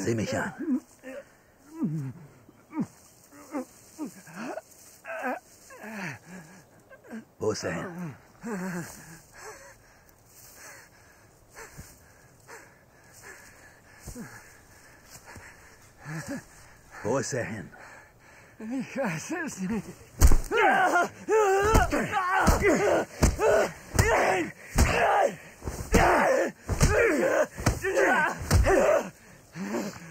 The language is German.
Sieh mich an. Wo ist er hin? Wo ist er hin? Ich weiß es nicht. Nein!